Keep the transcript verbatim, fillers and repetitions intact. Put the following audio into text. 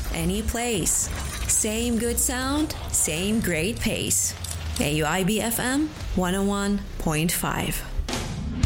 any place. Same good sound, same great pace. A U I B F M one oh one point five.